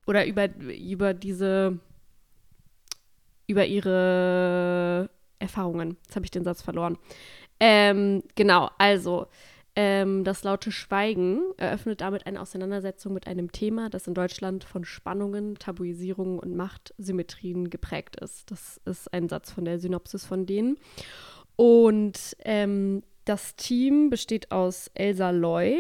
oder über ihre Erfahrungen. Jetzt habe ich den Satz verloren. Genau, also das laute Schweigen eröffnet damit eine Auseinandersetzung mit einem Thema, das in Deutschland von Spannungen, Tabuisierungen und Machtsymmetrien geprägt ist. Das ist ein Satz von der Synopsis von denen. Und das Team besteht aus Elsa Loy,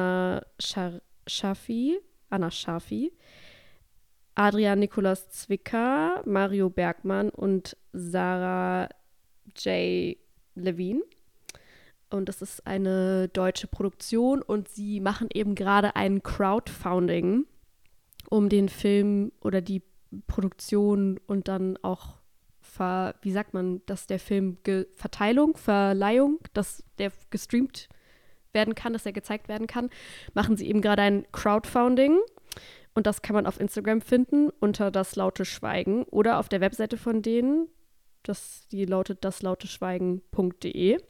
Anna Schaffi, Adrian Nikolaus Zwicker, Mario Bergmann und Sarah J. Levine. Und das ist eine deutsche Produktion und sie machen eben gerade ein Crowdfunding, um den Film oder die Produktion und dann auch, wie sagt man, dass der Film Verleihung, dass der gestreamt werden kann, dass er gezeigt werden kann, machen sie eben gerade ein Crowdfunding. Und das kann man auf Instagram finden unter das laute Schweigen oder auf der Webseite von denen. Die lautet daslauteschweigen.de.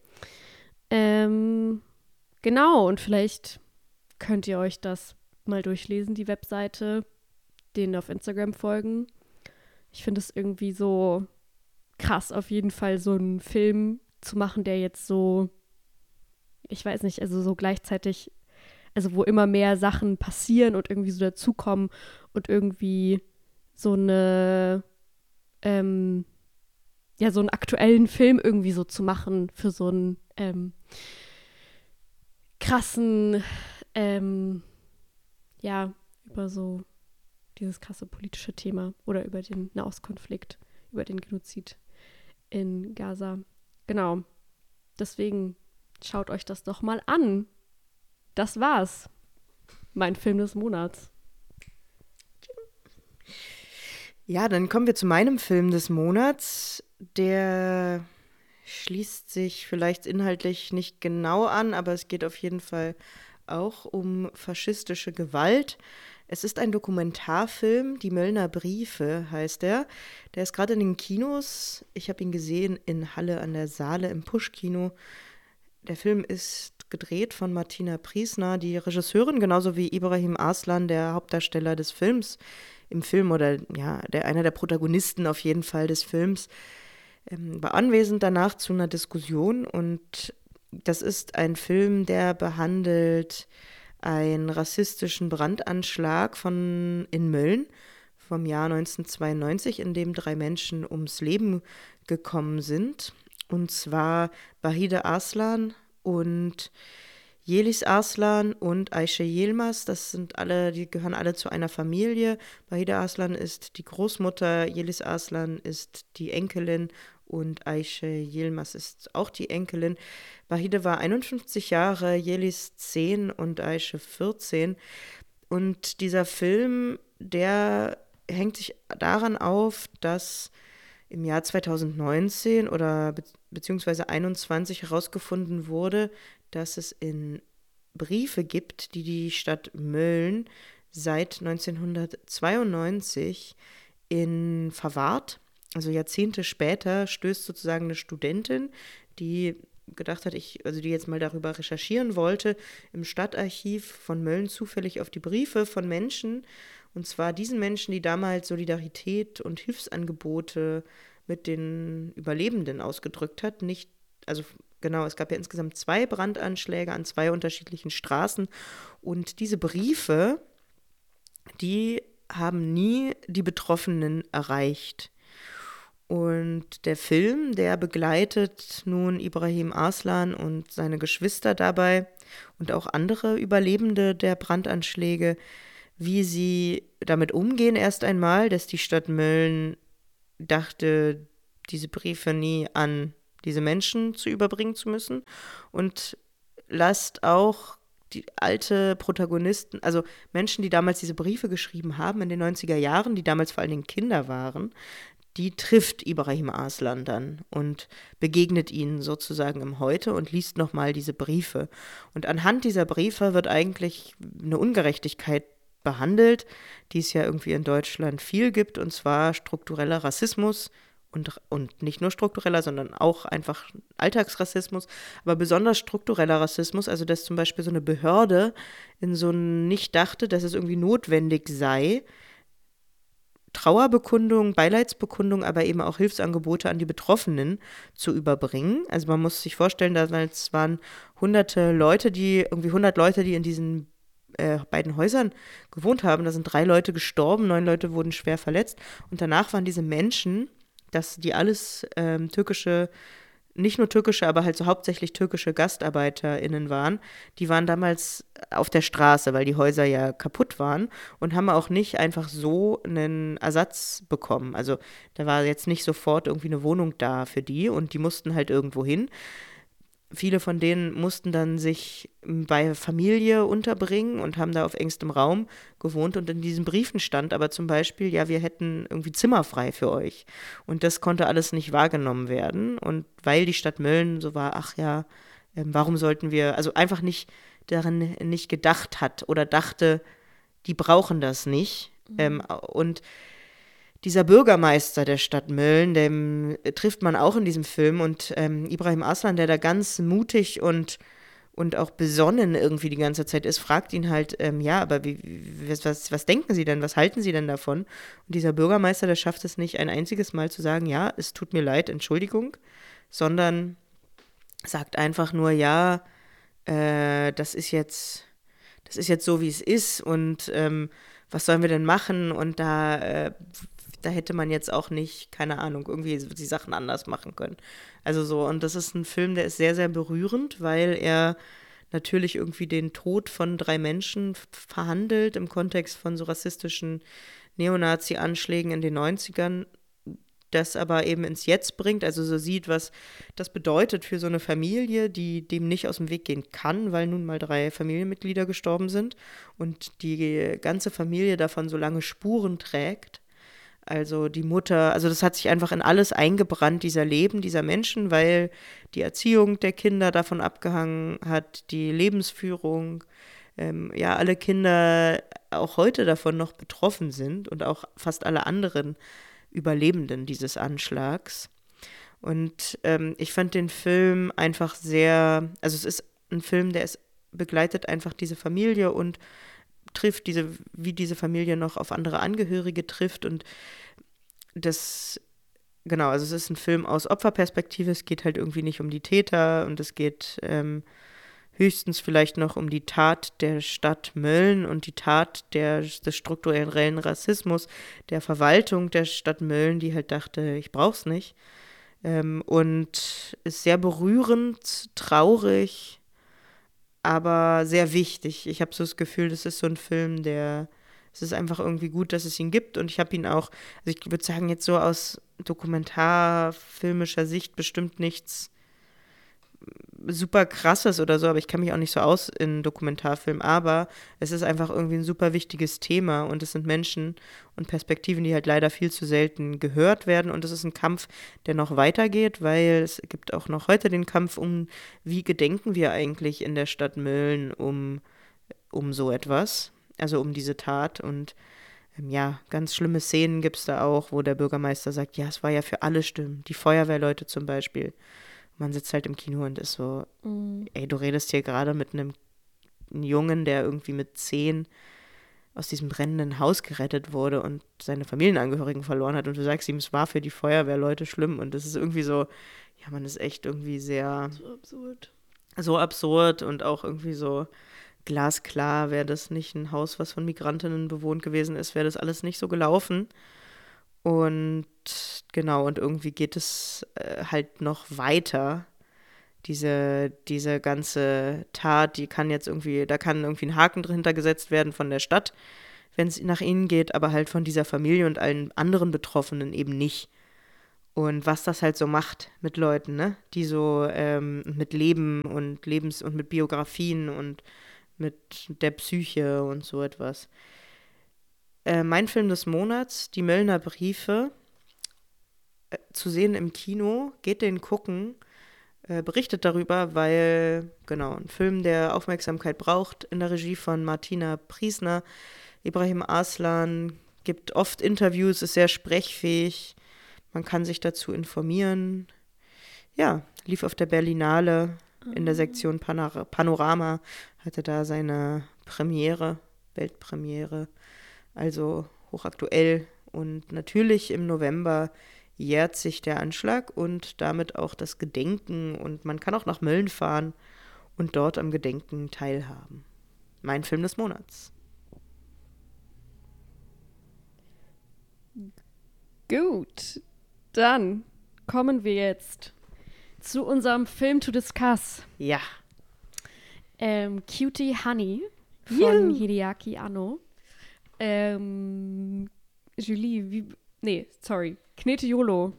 Genau, und vielleicht könnt ihr euch das mal durchlesen, die Webseite, denen auf Instagram folgen. Ich finde es irgendwie so krass, auf jeden Fall so einen Film zu machen, der jetzt so, ich weiß nicht, also so gleichzeitig, also wo immer mehr Sachen passieren und irgendwie so dazukommen und irgendwie so eine, so einen aktuellen Film irgendwie so zu machen für so einen krassen, über so dieses krasse politische Thema oder über den Nahostkonflikt, über den Genozid in Gaza. Genau. Deswegen schaut euch das doch mal an. Das war's. Mein Film des Monats. Ja, dann kommen wir zu meinem Film des Monats. Der schließt sich vielleicht inhaltlich nicht genau an, aber es geht auf jeden Fall auch um faschistische Gewalt. Es ist ein Dokumentarfilm, Die Möllner Briefe heißt er. Der ist gerade in den Kinos. Ich habe ihn gesehen in Halle an der Saale im Pusch-Kino. Der Film ist gedreht von Martina Priesner, die Regisseurin, genauso wie Ibrahim Arslan, der Hauptdarsteller des Films im Film oder ja, einer der Protagonisten auf jeden Fall des Films, war anwesend danach zu einer Diskussion und das ist ein Film, der behandelt einen rassistischen Brandanschlag in Mölln vom Jahr 1992, in dem 3 Menschen ums Leben gekommen sind. Und zwar Vahide Arslan und Yeliz Arslan und Ayşe Yilmaz, die gehören alle zu einer Familie. Vahide Arslan ist die Großmutter, Yeliz Arslan ist die Enkelin und Ayşe Yilmaz ist auch die Enkelin. Vahide war 51 Jahre, Yeliz 10 und Ayşe 14. Und dieser Film, der hängt sich daran auf, dass im Jahr 2019 oder beziehungsweise 2021 herausgefunden wurde, dass es in Briefe gibt, die die Stadt Mölln seit 1992 verwahrt. Also Jahrzehnte später stößt sozusagen eine Studentin, die gedacht hat, die jetzt mal darüber recherchieren wollte, im Stadtarchiv von Mölln zufällig auf die Briefe von Menschen, und zwar diesen Menschen, die damals Solidarität und Hilfsangebote mit den Überlebenden ausgedrückt hat. Es gab ja insgesamt 2 Brandanschläge an 2 unterschiedlichen Straßen. Und diese Briefe, die haben nie die Betroffenen erreicht. Und der Film, der begleitet nun Ibrahim Arslan und seine Geschwister dabei und auch andere Überlebende der Brandanschläge, wie sie damit umgehen erst einmal, dass die Stadt Mölln dachte, diese Briefe nie an diese Menschen zu überbringen zu müssen, und lasst auch die alte Protagonisten, also Menschen, die damals diese Briefe geschrieben haben in den 90er Jahren, die damals vor allen Dingen Kinder waren, die trifft Ibrahim Arslan dann und begegnet ihnen sozusagen im Heute und liest nochmal diese Briefe. Und anhand dieser Briefe wird eigentlich eine Ungerechtigkeit behandelt, die es ja irgendwie in Deutschland viel gibt, und zwar struktureller Rassismus und nicht nur struktureller, sondern auch einfach Alltagsrassismus, aber besonders struktureller Rassismus, also dass zum Beispiel so eine Behörde nicht dachte, dass es irgendwie notwendig sei, Trauerbekundung, Beileidsbekundung, aber eben auch Hilfsangebote an die Betroffenen zu überbringen. Also man muss sich vorstellen, damals waren irgendwie 100 Leute, die in diesen beiden Häusern gewohnt haben. Da sind 3 Leute gestorben, 9 Leute wurden schwer verletzt. Und danach waren diese Menschen, die alles nicht nur türkische, aber halt so hauptsächlich türkische GastarbeiterInnen waren, die waren damals auf der Straße, weil die Häuser ja kaputt waren und haben auch nicht einfach so einen Ersatz bekommen. Also da war jetzt nicht sofort irgendwie eine Wohnung da für die und die mussten halt irgendwo hin. Viele von denen mussten dann sich bei Familie unterbringen und haben da auf engstem Raum gewohnt. Und in diesen Briefen stand aber zum Beispiel, ja, wir hätten irgendwie Zimmer frei für euch. Und das konnte alles nicht wahrgenommen werden. Und weil die Stadt Mölln so war, ach ja, warum sollten wir, also einfach daran nicht gedacht hat oder dachte, die brauchen das nicht. Und dieser Bürgermeister der Stadt Mölln, den trifft man auch in diesem Film und Ibrahim Aslan, der da ganz mutig und auch besonnen irgendwie die ganze Zeit ist, fragt ihn halt, ja, aber was denken Sie denn, was halten Sie denn davon? Und dieser Bürgermeister, der schafft es nicht ein einziges Mal zu sagen, ja, es tut mir leid, Entschuldigung, sondern sagt einfach nur, ja, das ist jetzt so, wie es ist und was sollen wir denn machen? Und da hätte man jetzt auch nicht, keine Ahnung, irgendwie die Sachen anders machen können. Also so, und das ist ein Film, der ist sehr, sehr berührend, weil er natürlich irgendwie den Tod von 3 Menschen verhandelt im Kontext von so rassistischen Neonazi-Anschlägen in den 90ern, das aber eben ins Jetzt bringt, also so sieht, was das bedeutet für so eine Familie, die dem nicht aus dem Weg gehen kann, weil nun mal 3 Familienmitglieder gestorben sind und die ganze Familie davon so lange Spuren trägt. Also die Mutter, also das hat sich einfach in alles eingebrannt, dieser Leben dieser Menschen, weil die Erziehung der Kinder davon abgehangen hat, die Lebensführung, ja, alle Kinder auch heute davon noch betroffen sind und auch fast alle anderen Überlebenden dieses Anschlags. Und ich fand den Film einfach sehr, also es ist ein Film, begleitet einfach diese Familie und trifft wie diese Familie noch auf andere Angehörige trifft und genau, also es ist ein Film aus Opferperspektive, es geht halt irgendwie nicht um die Täter und es geht höchstens vielleicht noch um die Tat der Stadt Mölln und die Tat des strukturellen Rassismus der Verwaltung der Stadt Mölln, die halt dachte, ich brauch's nicht. Und ist sehr berührend, traurig, aber sehr wichtig. Ich habe so das Gefühl, das ist so ein Film, es ist einfach irgendwie gut, dass es ihn gibt und ich habe ihn auch, also ich würde sagen, jetzt so aus dokumentarfilmischer Sicht bestimmt nichts super krasses oder so, aber ich kenne mich auch nicht so aus in Dokumentarfilmen, aber es ist einfach irgendwie ein super wichtiges Thema und es sind Menschen und Perspektiven, die halt leider viel zu selten gehört werden und es ist ein Kampf, der noch weitergeht, weil es gibt auch noch heute den Kampf wie gedenken wir eigentlich in der Stadt Mölln um so etwas, also um diese Tat und ja, ganz schlimme Szenen gibt es da auch, wo der Bürgermeister sagt, ja, es war ja für alle Stimmen, die Feuerwehrleute zum Beispiel. Man sitzt halt im Kino und ist so, ey, du redest hier gerade mit einem Jungen, der irgendwie mit 10 aus diesem brennenden Haus gerettet wurde und seine Familienangehörigen verloren hat und du sagst ihm, es war für die Feuerwehrleute schlimm und das ist irgendwie so, ja, man ist echt irgendwie sehr so absurd und auch irgendwie so glasklar, wäre das nicht ein Haus, was von Migrantinnen bewohnt gewesen ist, wäre das alles nicht so gelaufen. Und genau, und irgendwie geht es halt noch weiter. Diese ganze Tat, da kann irgendwie ein Haken dahinter gesetzt werden von der Stadt, wenn es nach ihnen geht, aber halt von dieser Familie und allen anderen Betroffenen eben nicht. Und was das halt so macht mit Leuten, ne? Die so mit Leben und und mit Biografien und mit der Psyche und so etwas. Mein Film des Monats, Die Möllner Briefe, zu sehen im Kino, geht den gucken, berichtet darüber, weil, genau, ein Film, der Aufmerksamkeit braucht, in der Regie von Martina Priesner, Ibrahim Aslan, gibt oft Interviews, ist sehr sprechfähig, man kann sich dazu informieren. Ja, lief auf der Berlinale in der Sektion Panorama, hatte da seine Weltpremiere. Also hochaktuell Und natürlich im November jährt sich der Anschlag und damit auch das Gedenken. Und man kann auch nach Mölln fahren und dort am Gedenken teilhaben. Mein Film des Monats. Gut, dann kommen wir jetzt zu unserem Film to discuss. Ja. Cutie Honey von Hideaki Anno. Julie, Knete Yolo.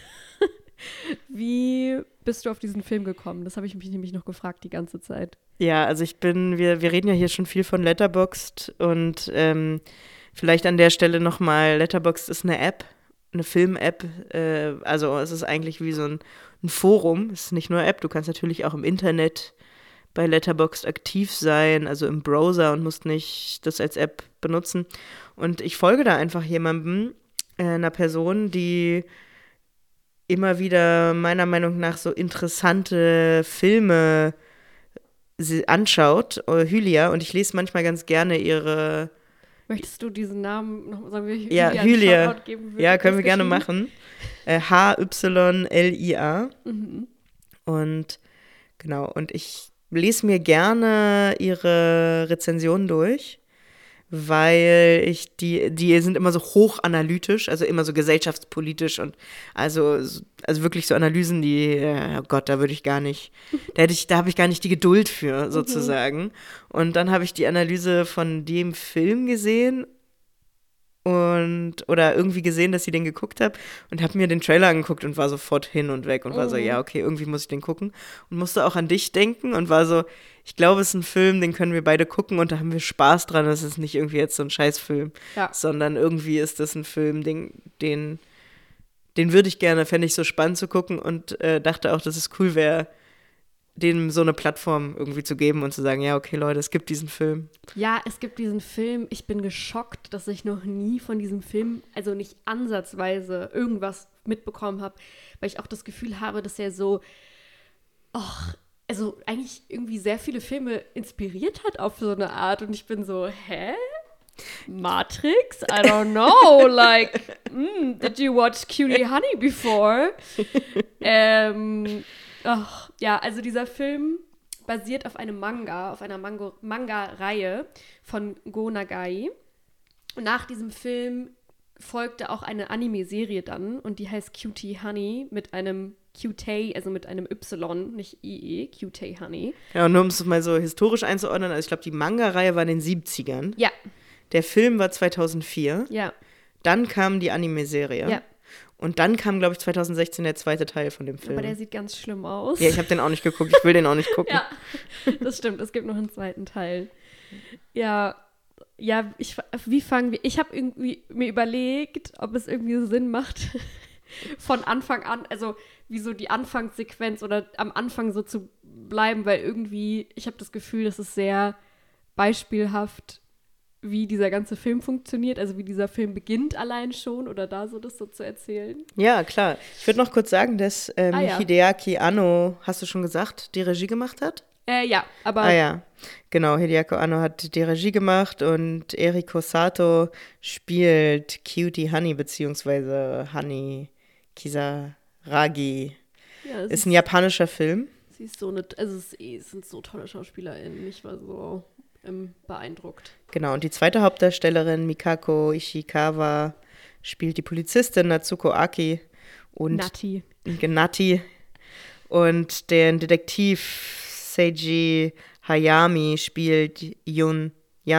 Wie bist du auf diesen Film gekommen? Das habe ich mich nämlich noch gefragt die ganze Zeit. Ja, also wir reden ja hier schon viel von Letterboxd und vielleicht an der Stelle nochmal, Letterboxd ist eine App, eine Film-App, also es ist eigentlich wie so ein Forum, es ist nicht nur App, du kannst natürlich auch im Internet bei Letterboxd aktiv sein, also im Browser und musst nicht das als App benutzen. Und ich folge da einfach jemandem, einer Person, die immer wieder meiner Meinung nach so interessante Filme anschaut, Hylia, und ich lese manchmal ganz gerne ihre. Möchtest du diesen Namen noch sagen? Ja, Hylia. Ja, können wir gerne machen. Hylia. Mhm. Und genau, und ich lese mir gerne ihre Rezensionen durch, weil die sind immer so hochanalytisch, also immer so gesellschaftspolitisch und also wirklich so Analysen, oh Gott, da habe ich gar nicht die Geduld für, sozusagen. Und dann habe ich die Analyse von dem Film gesehen oder irgendwie gesehen, dass sie den geguckt habe und habe mir den Trailer angeguckt und war sofort hin und weg und war so, ja, okay, irgendwie muss ich den gucken und musste auch an dich denken und war so, ich glaube, es ist ein Film, den können wir beide gucken und da haben wir Spaß dran. Das ist nicht irgendwie jetzt so ein Scheißfilm, sondern irgendwie ist das ein Film, den würde ich gerne, fände ich so spannend zu gucken und dachte auch, dass es cool wäre, dem so eine Plattform irgendwie zu geben und zu sagen, ja, okay, Leute, es gibt diesen Film. Ja, es gibt diesen Film. Ich bin geschockt, dass ich noch nie von diesem Film, also nicht ansatzweise irgendwas mitbekommen habe, weil ich auch das Gefühl habe, dass er so, also eigentlich irgendwie sehr viele Filme inspiriert hat auf so eine Art und ich bin so, hä? Matrix? I don't know. Like, did you watch Cutie Honey before? Ja, also dieser Film basiert auf einem Manga, auf einer Manga-Reihe von Go Nagai. Und nach diesem Film folgte auch eine Anime-Serie dann und die heißt Cutie Honey mit einem Cutey, also mit einem Y, nicht IE, Cutey Honey. Ja, und nur um es mal so historisch einzuordnen, also ich glaube, die Manga-Reihe war in den 70ern. Ja. Der Film war 2004. Ja. Dann kam die Anime-Serie. Ja. Und dann kam, glaube ich, 2016 der zweite Teil von dem Film. Aber der sieht ganz schlimm aus. Ja, ich habe den auch nicht geguckt. Ich will den auch nicht gucken. Ja, das stimmt. Es gibt noch einen zweiten Teil. Ja, wie fangen wir? Ich habe irgendwie mir überlegt, ob es irgendwie Sinn macht, von Anfang an, also wie so die Anfangssequenz oder am Anfang so zu bleiben, weil irgendwie, ich habe das Gefühl, das ist sehr beispielhaft, wie dieser ganze Film funktioniert, also wie dieser Film beginnt allein schon oder da so das so zu erzählen. Ja, klar. Ich würde noch kurz sagen, dass Hideaki Anno, hast du schon gesagt, die Regie gemacht hat? Ja, aber... Ah ja, genau, Hideaki Anno hat die Regie gemacht und Eriko Sato spielt Cutie Honey beziehungsweise Honey Kisaragi. Ja, ist ein japanischer Film. Sie ist so es sind so tolle SchauspielerInnen, ich war so beeindruckt. Genau, und die zweite Hauptdarstellerin, Mikako Ishikawa, spielt die Polizistin Natsuko Aki und Nati. Und den Detektiv Seiji Hayami spielt Yan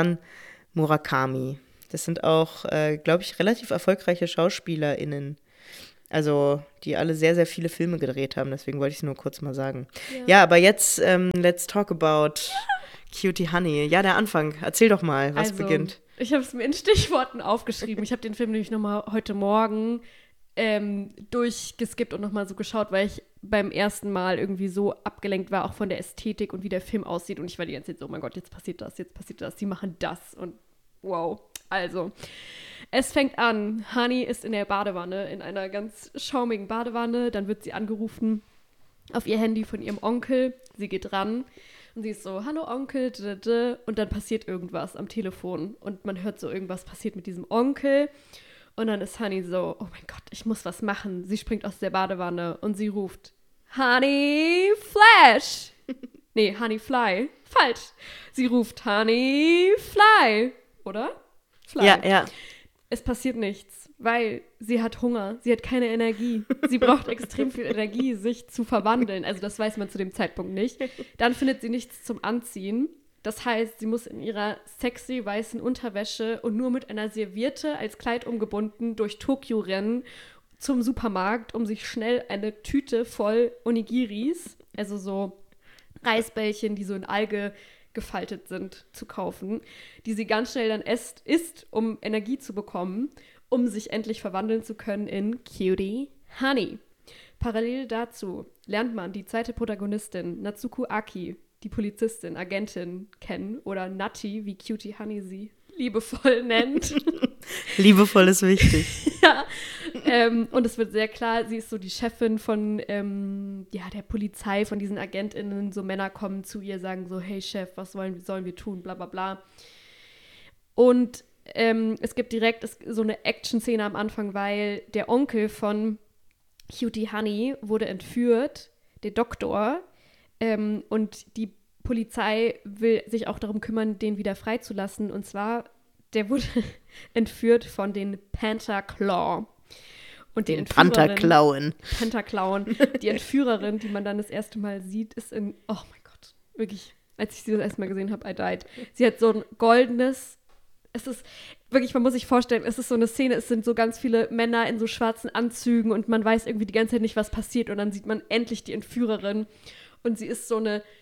Murakami. Das sind auch, glaube ich, relativ erfolgreiche SchauspielerInnen. Also, die alle sehr, sehr viele Filme gedreht haben. Deswegen wollte ich es nur kurz mal sagen. Ja, aber jetzt, let's talk about Cutie Honey. Ja, der Anfang. Erzähl doch mal, was beginnt. Ich habe es mir in Stichworten aufgeschrieben. Ich habe den Film nämlich nochmal heute Morgen durchgeskippt und nochmal so geschaut, weil ich beim ersten Mal irgendwie so abgelenkt war, auch von der Ästhetik und wie der Film aussieht. Und ich war die ganze Zeit so, oh mein Gott, jetzt passiert das, die machen das. Und wow. Also, es fängt an. Honey ist in der Badewanne, in einer ganz schaumigen Badewanne. Dann wird sie angerufen auf ihr Handy von ihrem Onkel. Sie geht ran. Und sie ist so, hallo Onkel, und dann passiert irgendwas am Telefon. Und man hört so, irgendwas passiert mit diesem Onkel. Und dann ist Honey so, oh mein Gott, ich muss was machen. Sie springt aus der Badewanne und sie ruft, Honey Flash. Nee, Honey Fly. Falsch. Sie ruft Honey Fly. Oder? Fly. Ja. Es passiert nichts, weil sie hat Hunger. Sie hat keine Energie. Sie braucht extrem viel Energie, sich zu verwandeln. Also das weiß man zu dem Zeitpunkt nicht. Dann findet sie nichts zum Anziehen. Das heißt, sie muss in ihrer sexy weißen Unterwäsche und nur mit einer Serviette als Kleid umgebunden durch Tokio rennen zum Supermarkt, um sich schnell eine Tüte voll Onigiris, also so Reisbällchen, die so in Alge gefaltet sind, zu kaufen, die sie ganz schnell dann isst, um Energie zu bekommen, um sich endlich verwandeln zu können in Cutie Honey. Parallel dazu lernt man die zweite Protagonistin, Natsuko Aki, die Polizistin, Agentin, kennen oder Natti, wie Cutie Honey sie liebevoll nennt. Liebevoll ist wichtig. Ja, und es wird sehr klar, sie ist so die Chefin von der Polizei, von diesen AgentInnen. So Männer kommen zu ihr, sagen so, hey Chef, was sollen wir tun, bla bla bla. Und es gibt direkt so eine Action-Szene am Anfang, weil der Onkel von Cutie Honey wurde entführt, der Doktor, und die Polizei will sich auch darum kümmern, den wieder freizulassen. Und zwar, der wurde entführt von den Pantherclaw. Und den Pantherklauen. Die Entführerin, die man dann das erste Mal sieht, ist oh mein Gott, wirklich, als ich sie das erste Mal gesehen habe, I died. Sie hat so ein goldenes, es ist wirklich, man muss sich vorstellen, es ist so eine Szene, es sind so ganz viele Männer in so schwarzen Anzügen und man weiß irgendwie die ganze Zeit nicht, was passiert. Und dann sieht man endlich die Entführerin. Und sie ist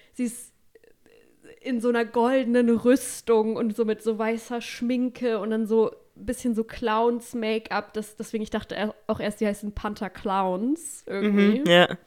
in so einer goldenen Rüstung und so mit so weißer Schminke und dann so ein bisschen so Clowns-Make-up. Deswegen, ich dachte auch erst, die heißen Panther-Clowns irgendwie. Ja.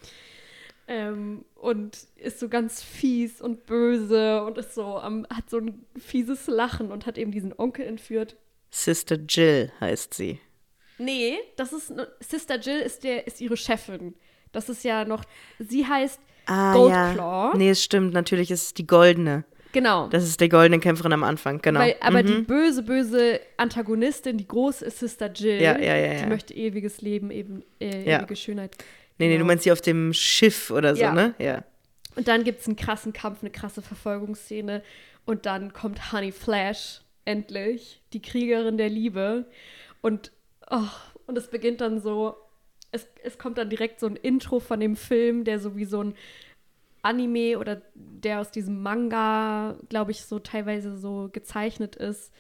Und ist so ganz fies und böse und ist so, hat so ein fieses Lachen und hat eben diesen Onkel entführt. Sister Jill heißt sie. Nee, Sister Jill ist ihre Chefin. Das ist ja noch, sie heißt Goldclaw. Ja. Nee, es stimmt, natürlich ist es die goldene. Genau. Das ist die goldene Kämpferin am Anfang, genau. Aber die böse Antagonistin, die große, ist Sister Jill. Ja. Die möchte ewiges Leben, ewige Schönheit. Nee, du meinst sie auf dem Schiff oder so, ne? Ja. Und dann gibt es einen krassen Kampf, eine krasse Verfolgungsszene. Und dann kommt Honey Flash, endlich, die Kriegerin der Liebe. Und es beginnt dann so, es kommt dann direkt so ein Intro von dem Film, der so wie so ein Anime oder der aus diesem Manga, glaube ich, so teilweise so gezeichnet ist.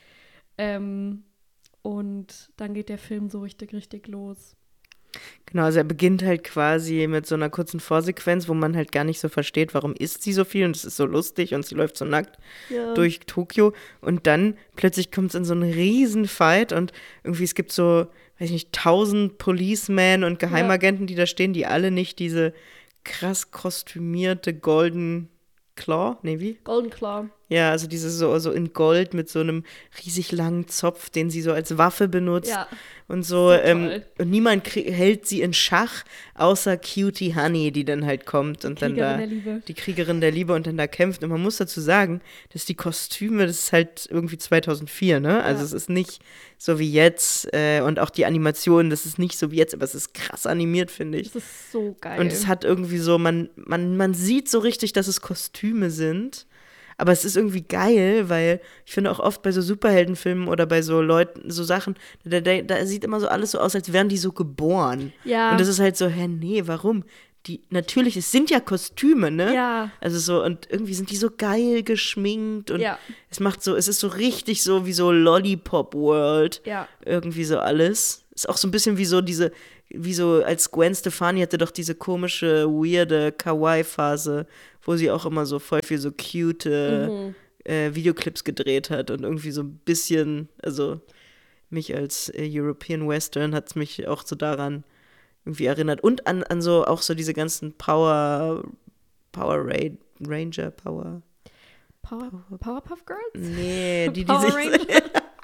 Und dann geht der Film so richtig los. Genau, also er beginnt halt quasi mit so einer kurzen Vorsequenz, wo man halt gar nicht so versteht, warum isst sie so viel und es ist so lustig und sie läuft so nackt durch Tokio und dann plötzlich kommt es in so einen Riesenfight und irgendwie es gibt so, weiß ich nicht, 1000 Policemen und Geheimagenten, die da stehen, die alle nicht diese krass kostümierte Golden Claw, nee, wie? Golden Claw. Ja, also diese so in Gold mit so einem riesig langen Zopf, den sie so als Waffe benutzt. Ja. Und so, und niemand hält sie in Schach, außer Cutie Honey, die dann halt kommt und dann da die Kriegerin der Liebe und dann da kämpft. Und man muss dazu sagen, dass die Kostüme, das ist halt irgendwie 2004, ne? Also es ist nicht so wie jetzt und auch die Animation, das ist nicht so wie jetzt, aber es ist krass animiert, finde ich. Das ist so geil. Und es hat irgendwie so, man sieht so richtig, dass es Kostüme sind. Aber es ist irgendwie geil, weil ich finde auch oft bei so Superheldenfilmen oder bei so Leuten, so Sachen, da sieht immer so alles so aus, als wären die so geboren. Ja. Und das ist halt so, nee, warum? Natürlich, es sind ja Kostüme, ne? Ja. Also so, und irgendwie sind die so geil geschminkt und es ist so richtig so wie so Lollipop World. Ja. Irgendwie so alles. Ist auch so ein bisschen wie so als Gwen Stefani hatte doch diese komische, weirde Kawaii-Phase, wo sie auch immer so voll viel so cute Videoclips gedreht hat und irgendwie so ein bisschen, also mich als European Western hat es mich auch so daran irgendwie erinnert und an so auch so diese ganzen Powerpuff Girls? Nee, die Power sich Ranger?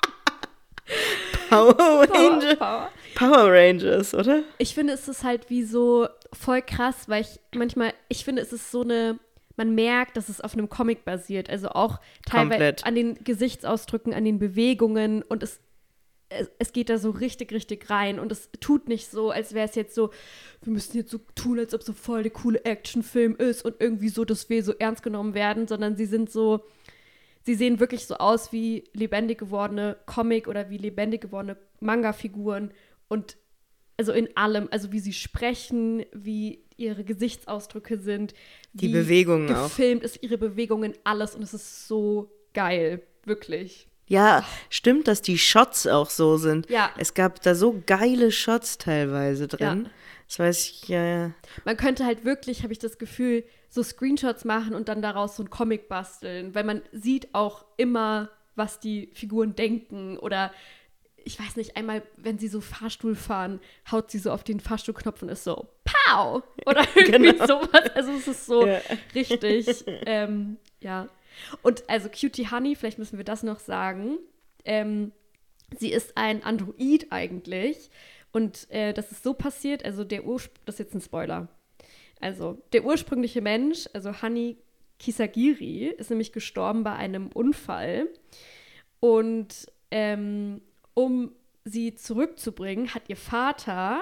Power Rangers, oder? Ich finde, es ist halt wie so voll krass, weil ich finde, es ist so man merkt, dass es auf einem Comic basiert, also auch teilweise an den Gesichtsausdrücken, an den Bewegungen und es geht da so richtig, richtig rein und es tut nicht so, als wäre es jetzt so, wir müssen jetzt so tun, als ob so voll der coole Actionfilm ist und irgendwie so, dass wir so ernst genommen werden, sondern sie sehen wirklich so aus wie lebendig gewordene Comic- oder wie lebendig gewordene Manga-Figuren und also in allem, also wie sie sprechen, wie ihre Gesichtsausdrücke sind, Die wie Bewegungen auch. gefilmt ist, ihre Bewegungen, alles und es ist so geil, wirklich. Ja, stimmt, dass die Shots auch so sind. Ja. Es gab da so geile Shots teilweise drin. Ja. Das weiß ich, ja. Man könnte halt wirklich, habe ich das Gefühl, so Screenshots machen und dann daraus so ein Comic basteln, weil man sieht auch immer, was die Figuren denken oder ich weiß nicht, einmal, wenn sie so Fahrstuhl fahren, haut sie so auf den Fahrstuhlknopf und ist so, pow! Oder irgendwie Genau. sowas. Also es ist so Ja. richtig, ja. Und also Cutie Honey, vielleicht müssen wir das noch sagen, sie ist ein Android eigentlich und das ist so passiert, also das ist jetzt ein Spoiler. Also der ursprüngliche Mensch, also Honey Kisagiri, ist nämlich gestorben bei einem Unfall und um sie zurückzubringen, hat ihr Vater,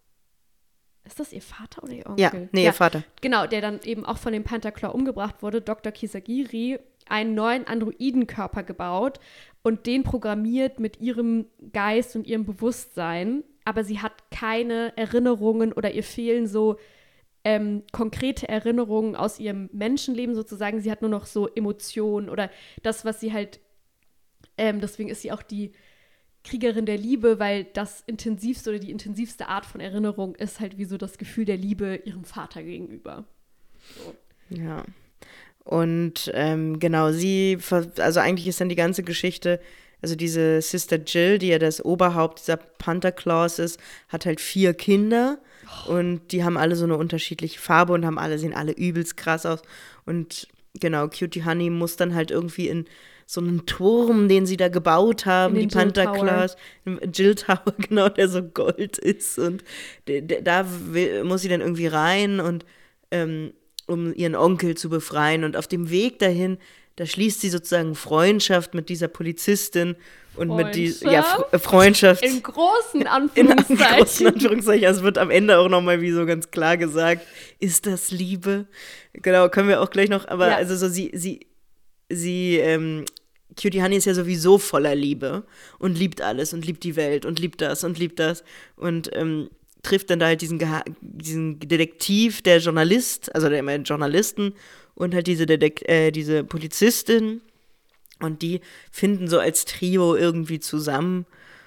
ist das ihr Vater oder ihr Onkel? Ja, nee, ihr Vater. Genau, der dann eben auch von dem Pantherclaw umgebracht wurde, Dr. Kisagiri, einen neuen Androidenkörper gebaut und den programmiert mit ihrem Geist und ihrem Bewusstsein. Aber sie hat keine Erinnerungen oder ihr fehlen so konkrete Erinnerungen aus ihrem Menschenleben sozusagen. Sie hat nur noch so Emotionen oder das, was sie halt, deswegen ist sie auch die Kriegerin der Liebe, weil das intensivste oder die intensivste Art von Erinnerung ist halt wie so das Gefühl der Liebe ihrem Vater gegenüber. So. Ja. Und genau, also eigentlich ist dann die ganze Geschichte, also diese Sister Jill, die ja das Oberhaupt dieser Pantherclaws ist, hat halt 4 Kinder und die haben alle so eine unterschiedliche Farbe und sehen alle übelst krass aus. Und genau, Cutie Honey muss dann halt irgendwie in so einen Turm, den sie da gebaut haben, die Pantherclaws, Jill Tower, genau, der so Gold ist. Und muss sie dann irgendwie rein und um ihren Onkel zu befreien. Und auf dem Weg dahin, da schließt sie sozusagen Freundschaft mit dieser Polizistin und Freundschaft. In großen In Anführungszeichen. großen Anführungszeichen. Also es wird am Ende auch nochmal wie so ganz klar gesagt, ist das Liebe? Genau, können wir auch gleich noch, aber Ja. also so Cutie Honey ist ja sowieso voller Liebe und liebt alles und liebt die Welt und liebt das und trifft dann da halt diesen Detektiv, der Journalist, also der Journalisten und halt diese Polizistin und die finden so als Trio irgendwie zusammen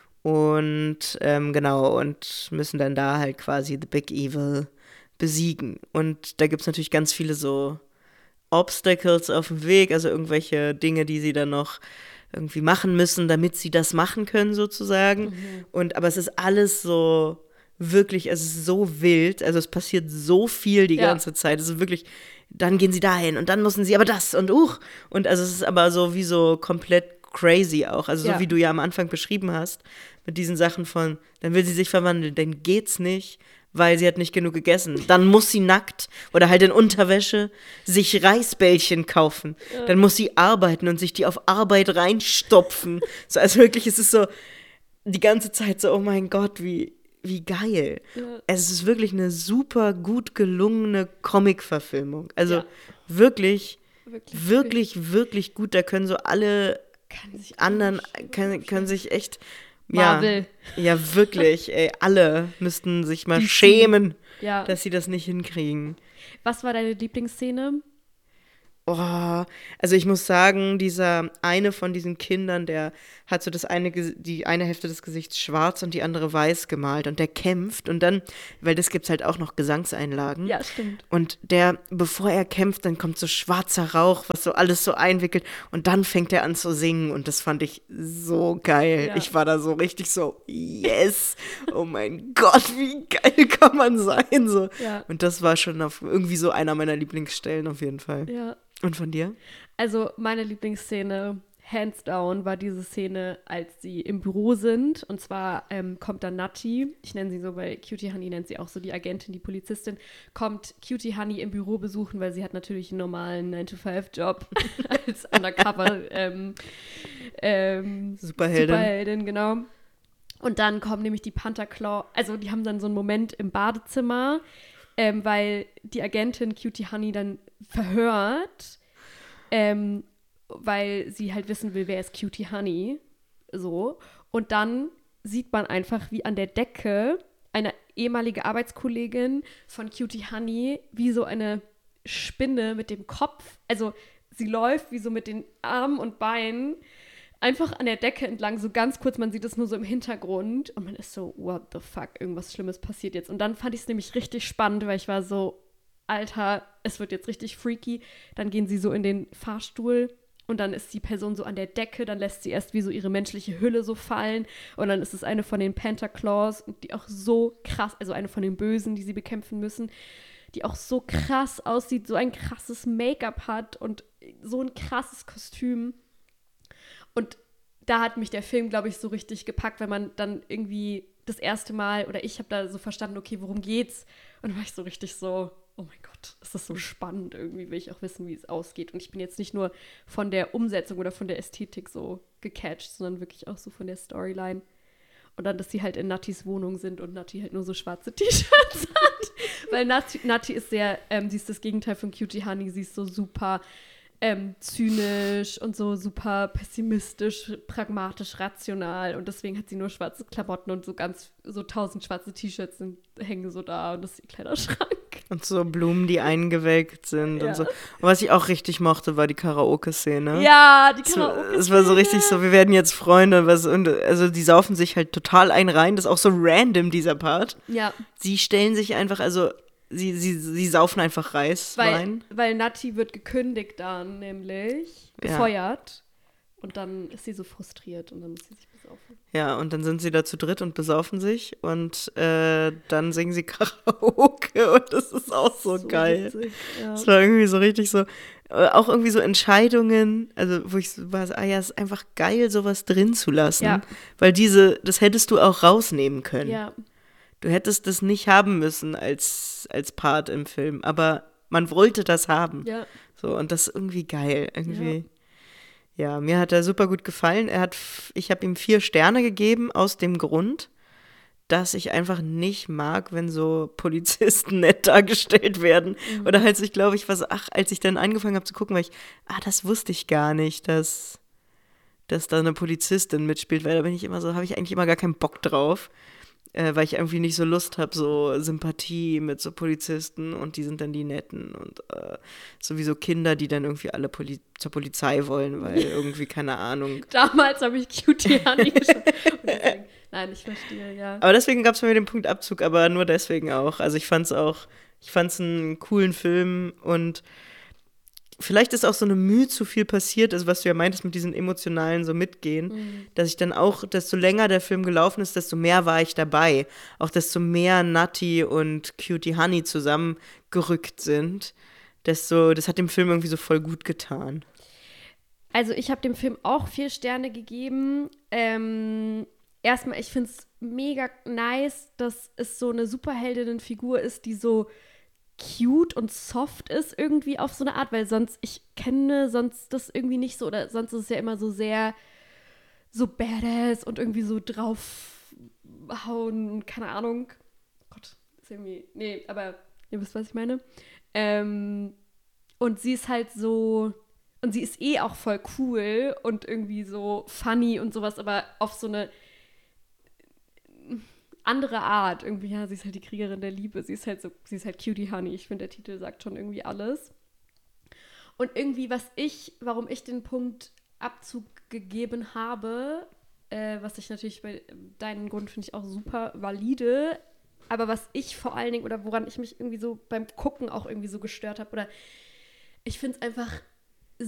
und genau und müssen dann da halt quasi The Big Evil besiegen und da gibt es natürlich ganz viele so Obstacles auf dem Weg, also irgendwelche Dinge, die sie dann noch irgendwie machen müssen, damit sie das machen können sozusagen. Aber es ist alles so wirklich, es ist so wild, also es passiert so viel die ganze Zeit. Es ist wirklich, dann gehen sie dahin und dann müssen sie aber das und also es ist aber so wie so komplett crazy auch, also so wie du ja am Anfang beschrieben hast, mit diesen Sachen von, dann will sie sich verwandeln, dann geht's nicht, weil sie hat nicht genug gegessen. Dann muss sie nackt oder halt in Unterwäsche sich Reisbällchen kaufen. Dann muss sie arbeiten und sich die auf Arbeit reinstopfen. So, also wirklich, es ist so die ganze Zeit so, oh mein Gott, wie geil. Ja. Es ist wirklich eine super gut gelungene Comic-Verfilmung. Also wirklich wirklich gut. Da können so alle anderen, können sich echt Marvel. Ja, wirklich. Ey, alle müssten sich mal DC. schämen, Ja. dass sie das nicht hinkriegen. Was war deine Lieblingsszene? Oh, also ich muss sagen, dieser eine von diesen Kindern, der hat so die eine Hälfte des Gesichts schwarz und die andere weiß gemalt und der kämpft und dann, weil das gibt's halt auch noch Gesangseinlagen. Ja, stimmt. Und bevor er kämpft, dann kommt so schwarzer Rauch, was so alles so einwickelt und dann fängt er an zu singen und das fand ich so geil. Ja. Ich war da so richtig so, yes, oh mein Gott, wie geil kann man sein, so. Ja. Und das war schon irgendwie so einer meiner Lieblingsstellen auf jeden Fall. Ja. Und von dir? Also meine Lieblingsszene, hands down, war diese Szene, als sie im Büro sind. Und zwar kommt dann Nati, ich nenne sie so, weil Cutie Honey nennt sie auch so, die Agentin, die Polizistin, kommt Cutie Honey im Büro besuchen, weil sie hat natürlich einen normalen 9-to-5-Job als Undercover Superheldin. Superheldin, genau. Und dann kommen nämlich die Pantherclaw, also die haben dann so einen Moment im Badezimmer, weil die Agentin Cutie Honey dann verhört, weil sie halt wissen will, wer ist Cutie Honey, so. Und dann sieht man einfach, wie an der Decke eine ehemalige Arbeitskollegin von Cutie Honey wie so eine Spinne mit dem Kopf, also sie läuft wie so mit den Armen und Beinen einfach an der Decke entlang, so ganz kurz, man sieht es nur so im Hintergrund und man ist so, what the fuck, irgendwas Schlimmes passiert jetzt. Und dann fand ich es nämlich richtig spannend, weil ich war so, Alter, es wird jetzt richtig freaky. Dann gehen sie so in den Fahrstuhl und dann ist die Person so an der Decke, dann lässt sie erst wie so ihre menschliche Hülle so fallen und dann ist es eine von den Pantherclaws, die auch so krass, also eine von den Bösen, die sie bekämpfen müssen, die auch so krass aussieht, so ein krasses Make-up hat und so ein krasses Kostüm. Und da hat mich der Film, glaube ich, so richtig gepackt, weil man dann irgendwie das erste Mal, oder ich habe da so verstanden, okay, worum geht's? Und dann war ich so richtig so, oh mein Gott, ist das so spannend irgendwie, will ich auch wissen, wie es ausgeht. Und ich bin jetzt nicht nur von der Umsetzung oder von der Ästhetik so gecatcht, sondern wirklich auch so von der Storyline. Und dann, dass sie halt in Nattis Wohnung sind und Natti halt nur so schwarze T-Shirts hat. Weil Natti ist sehr, sie ist das Gegenteil von Cutie Honey, sie ist so super zynisch und so super pessimistisch, pragmatisch, rational und deswegen hat sie nur schwarze Klamotten und so 1000 schwarze T-Shirts hängen so da und das ist ihr Kleiderschrank. Und so Blumen, die eingewelkt sind und so. Und was ich auch richtig mochte, war die Karaoke-Szene. Ja, die Karaoke-Szene. Es war so richtig so, wir werden jetzt Freunde. Also die saufen sich halt total einen rein. Das ist auch so random, dieser Part. Ja. Sie stellen sich einfach, also sie saufen einfach Reiswein. Weil Natti wird gekündigt dann nämlich, gefeuert. Und dann ist sie so frustriert und dann muss sie sich besaufen. Ja, und dann sind sie da zu dritt und besaufen sich und dann singen sie Karaoke und das ist auch so geil. Witzig, ja. Das war irgendwie so richtig so, auch irgendwie so Entscheidungen, also wo ich so war, es ist einfach geil, sowas drin zu lassen, Ja. weil das hättest du auch rausnehmen können. Ja. Du hättest das nicht haben müssen als Part im Film, aber man wollte das haben. Ja. So, und das ist irgendwie geil, irgendwie. Ja, mir hat er super gut gefallen. Ich habe ihm 4 Sterne gegeben, aus dem Grund, dass ich einfach nicht mag, wenn so Polizisten nett dargestellt werden. Oder als ich glaube, als ich dann angefangen habe zu gucken, war ich, das wusste ich gar nicht, dass da eine Polizistin mitspielt, weil da bin ich immer so, habe ich eigentlich immer gar keinen Bock drauf. Weil ich irgendwie nicht so Lust habe, so Sympathie mit so Polizisten und die sind dann die Netten und sowieso Kinder, die dann irgendwie alle zur Polizei wollen, weil irgendwie, keine Ahnung. Damals habe ich Cutie Honey geschaut. Nein, ich verstehe, ja. Aber deswegen gab es bei mir den Punkt Abzug, aber nur deswegen auch. Also ich fand's einen coolen Film und vielleicht ist auch so eine Mühe zu viel passiert, also was du ja meintest mit diesen emotionalen so mitgehen, dass ich dann auch, desto länger der Film gelaufen ist, desto mehr war ich dabei. Auch desto mehr Natti und Cutie Honey zusammengerückt sind, das hat dem Film irgendwie so voll gut getan. Also ich habe dem Film auch 4 Sterne gegeben. Erstmal, ich finde es mega nice, dass es so eine Superheldinnenfigur ist, die so cute und soft ist irgendwie auf so eine Art, weil ich kenne sonst das irgendwie nicht so, oder sonst ist es ja immer so sehr so badass und irgendwie so draufhauen, keine Ahnung. Gott, ist irgendwie, nee, aber ihr wisst, was ich meine. Und sie ist halt so, und sie ist auch voll cool und irgendwie so funny und sowas, aber auf so eine andere Art. Irgendwie, ja, sie ist halt die Kriegerin der Liebe. Sie ist halt Cutie Honey. Ich finde, der Titel sagt schon irgendwie alles. Und irgendwie, warum ich den Punkt Abzug gegeben habe, was ich natürlich bei deinem Grund finde ich auch super valide, aber was ich vor allen Dingen, oder woran ich mich irgendwie so beim Gucken auch irgendwie so gestört habe, oder ich finde es einfach